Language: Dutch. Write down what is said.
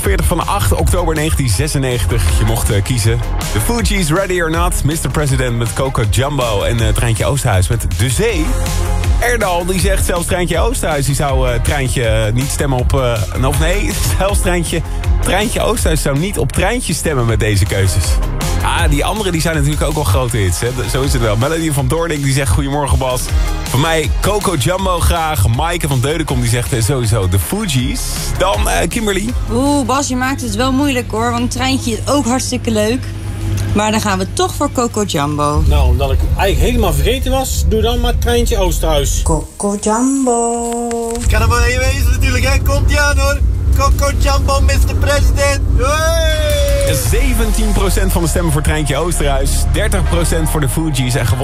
40 van 8 oktober 1996. Je mocht kiezen. De Fugees, Ready or Not. Mr. President met Coco Jumbo. En Treintje Oosterhuis met De Zee. Erdal die zegt zelfs Treintje Oosterhuis. Die zou Treintje niet stemmen op... zelfs Treintje Oosterhuis zou niet op Treintje stemmen met deze keuzes. Ah, die anderen die zijn natuurlijk ook wel grote hits. Hè? Zo is het wel. Melody van Doornik die zegt goedemorgen Bas. Van mij Coco Jumbo graag. Maaike van Deudekom die zegt sowieso de Fugees. Dan Kimberly. Bas, je maakt het wel moeilijk hoor. Want Treintje is ook hartstikke leuk. Maar dan gaan we toch voor Coco Jumbo. Nou, omdat ik eigenlijk helemaal vergeten was, doe dan maar Treintje Oosterhuis. Coco Jumbo. Ik kan hem wel even wezen natuurlijk, hè. Komt ie aan hoor. Coco Jumbo, Mr. President. Hey! 17% van de stemmen voor Treintje Oosterhuis. 30% voor de Fugees. En gewonnen